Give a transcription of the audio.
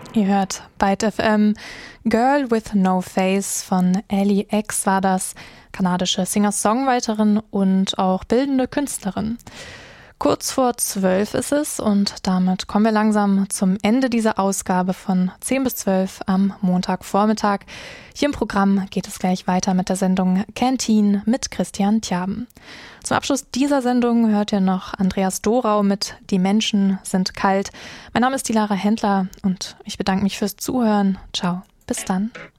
Ihr hört Byte FM. Girl with No Face von Ellie X war das, kanadische Singer-Songwriterin und auch bildende Künstlerin. Kurz vor 12 ist es und damit kommen wir langsam zum Ende dieser Ausgabe von 10 bis 12 am Montagvormittag. Hier im Programm geht es gleich weiter mit der Sendung Canteen mit Christian Tjaben. Zum Abschluss dieser Sendung hört ihr noch Andreas Dorau mit Die Menschen sind kalt. Mein Name ist die Lara Händler und ich bedanke mich fürs Zuhören. Ciao, bis dann.